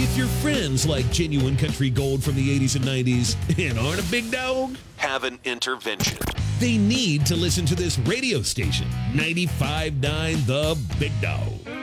If your friends like genuine country gold from the 80s and 90s and aren't a big dog, have an intervention. They need to listen to this radio station, 95.9 The Big Dog.